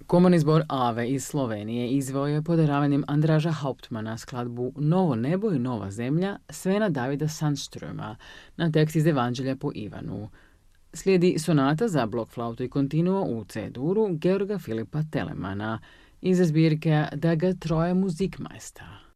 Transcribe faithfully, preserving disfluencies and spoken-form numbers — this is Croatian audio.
Komorni zbor Ave iz Slovenije izveo je poderavanjem Andraža Hauptmana skladbu Novo nebo i nova zemlja Svena Davida Sandströma na tekst iz Evanđelja po Ivanu. Slijedi sonata za blok flautu i kontinuo u C-duru Georga Filipa Telemana iz zbirke Der getreue Musikmeister.